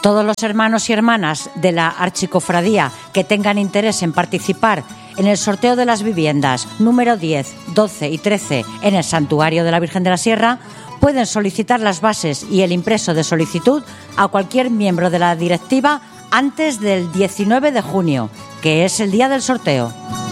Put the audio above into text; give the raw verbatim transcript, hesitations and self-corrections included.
Todos los hermanos y hermanas de la Archicofradía que tengan interés en participar en el sorteo de las viviendas número diez, doce y trece en el Santuario de la Virgen de la Sierra pueden solicitar las bases y el impreso de solicitud a cualquier miembro de la directiva antes del diecinueve de junio, que es el día del sorteo.